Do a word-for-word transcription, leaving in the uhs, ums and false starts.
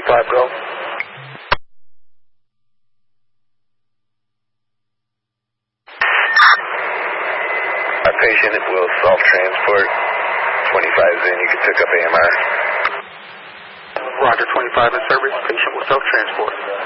twenty-five, go. Our patient will self-transport. twenty-five is in, you can pick up A M R. Roger, twenty-five in service, patient will self-transport.